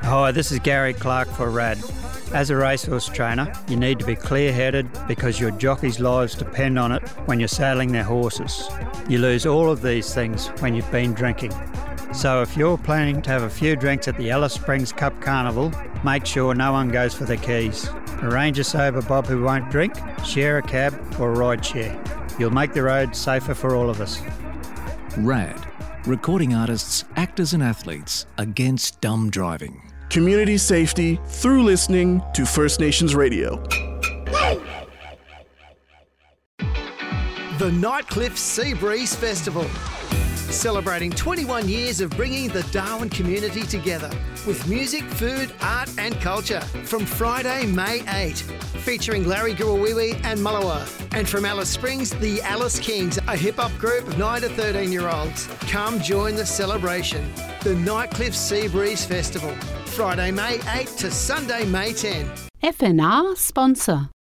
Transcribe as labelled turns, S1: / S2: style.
S1: Hi, this is Gary Clark for RAD. As a racehorse trainer, you need to be clear-headed because your jockeys' lives depend on it when you're saddling their horses. You lose all of these things when you've been drinking. So if you're planning to have a few drinks at the Alice Springs Cup Carnival, make sure no one goes for the keys. Arrange a sober bob who won't drink, share a cab or a ride share. You'll make the road safer for all of us.
S2: RAD, recording artists, actors and athletes against dumb driving.
S3: Community safety through listening to First Nations Radio.
S4: The Nightcliff Sea Breeze Festival, celebrating 21 years of bringing the Darwin community together with music, food, art and culture from Friday, May 8, featuring Larry Gurawiwi and Mullawa. And from Alice Springs, the Alice Kings, a hip-hop group of 9 to 13-year-olds. Come join the celebration. The Nightcliff Sea Breeze Festival, Friday, May 8 to Sunday, May 10.
S5: FNR sponsor.